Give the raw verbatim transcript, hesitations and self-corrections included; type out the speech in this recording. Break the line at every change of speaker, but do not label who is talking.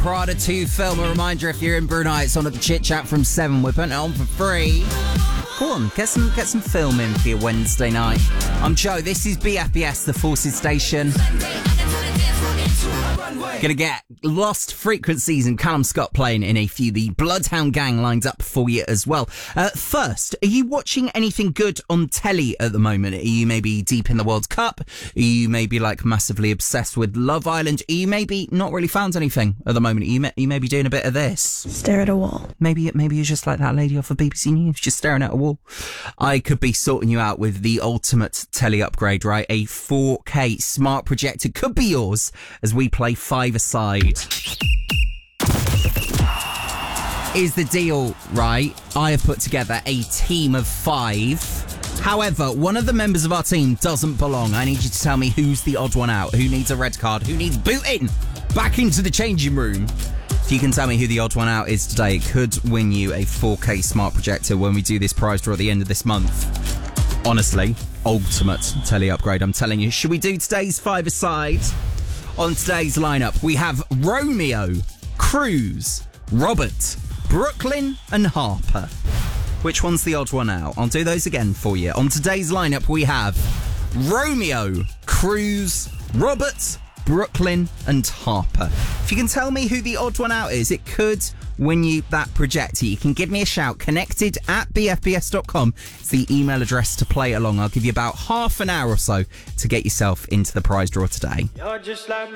Prada two film. A reminder, if you're in Brunei, it's on at the Chit Chat from seven. We're putting it on for free. Go on, get some get some film in for your Wednesday night. I'm Joe, this is B F B S, the Forces Station. Gonna get Lost Frequencies and Callum Scott playing in a few. The Bloodhound Gang lined up for you as well. Uh, first, are you watching anything good on telly at the moment? Are you maybe deep in the World Cup? Are you maybe like massively obsessed with Love Island? Are you maybe not really found anything at the moment? Are you, may- you maybe doing a bit of this?
Stare at a wall.
Maybe, maybe you're just like that lady off of B B C News, just staring at a wall. I could be sorting you out with the ultimate telly upgrade, right? A four K smart projector could be yours as we play five-a-side. Is the deal, right? I have put together a team of five. However, one of the members of our team doesn't belong. I need you to tell me who's the odd one out, who needs a red card, who needs booting back into the changing room. If you can tell me who the odd one out is today, it could win you a four K smart projector when we do this prize draw at the end of this month. Honestly, ultimate telly upgrade, I'm telling you. Should we do today's five-a-side? On today's lineup, we have Romeo, Cruz, Robert, Brooklyn and Harper. Which one's the odd one out? I'll do those again for you. On today's lineup, we have Romeo, Cruz, Robert, Brooklyn and Harper. If you can tell me who the odd one out is, it could win you that projector. You can give me a shout. Connected at b f b s dot com. It's the email address to play along. I'll give you about half an hour or so to get yourself into the prize draw today.
You're just like my